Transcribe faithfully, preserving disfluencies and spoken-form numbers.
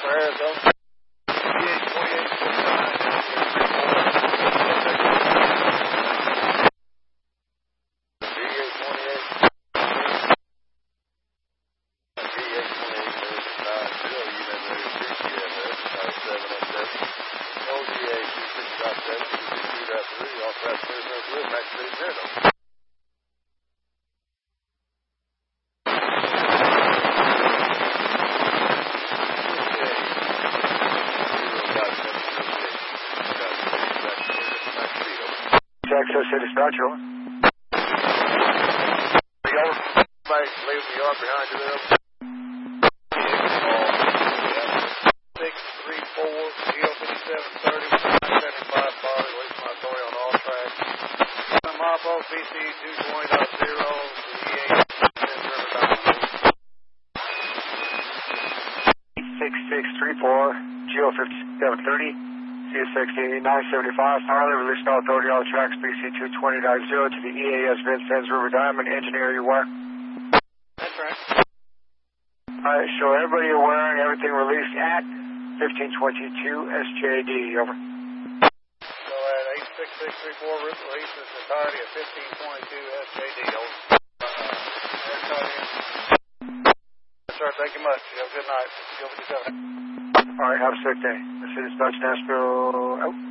Arizona. Access to dispatcher. Over. Leave the yard behind you there. six three four, G O fifty-seven thirty, nine seventy-five, body, release my authority on all tracks. Mapo, B C two twenty point zero, E eight, six six three four, G O fifty-seven thirty. C S X nine seventy-five, Farley, release all authority, all tracks, B C two twenty point zero to the E A S Vincennes River Diamond, engineer your wire. That's right. Alright, so everybody aware and everything released at fifteen twenty-two S J D, over. So at eight six six three four, release this entirety at fifteen twenty-two S J D, over. Uh, That's right, thank you much. You have a good night. G O fifty-seven. Alright, have a sick day. This is Dispatch Nashville, out.